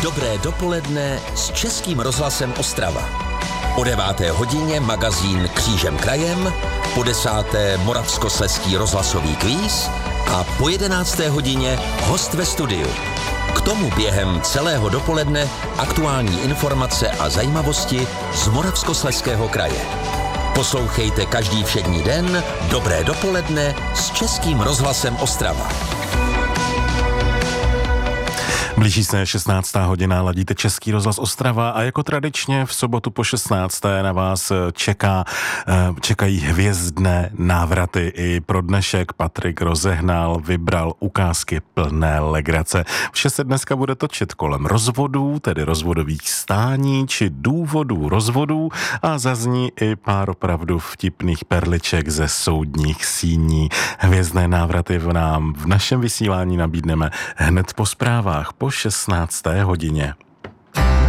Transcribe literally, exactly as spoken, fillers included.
Dobré dopoledne s Českým rozhlasem Ostrava. O deváté hodině magazín Křížem krajem, po desáté Moravskoslezský rozhlasový kvíz a po jedenácté hodině host ve studiu. K tomu během celého dopoledne aktuální informace a zajímavosti z Moravskoslezského kraje. Poslouchejte každý všední den Dobré dopoledne s Českým rozhlasem Ostrava. Blíží se šestnáctá hodina, ladíte Český rozhlas Ostrava a jako tradičně v sobotu po šestnácté na vás čeká, čekají hvězdné návraty. I pro dnešek Patrik rozehnal, vybral ukázky plné legrace. Vše se dneska bude točit kolem rozvodů, tedy rozvodových stání či důvodů rozvodů a zazní i pár opravdu vtipných perliček ze soudních síní. Hvězdné návraty v nám v našem vysílání nabídneme hned po zprávách po šestnácté hodině.